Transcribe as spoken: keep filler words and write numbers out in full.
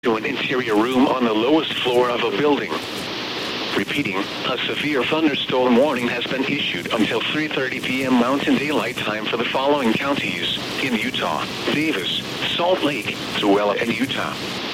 to an interior room on the lowest floor of a building. Repeating, a severe thunderstorm warning has been issued until three thirty p.m. Mountain Daylight Time for the following counties in Utah: Davis, Salt Lake, Tooele, and Utah.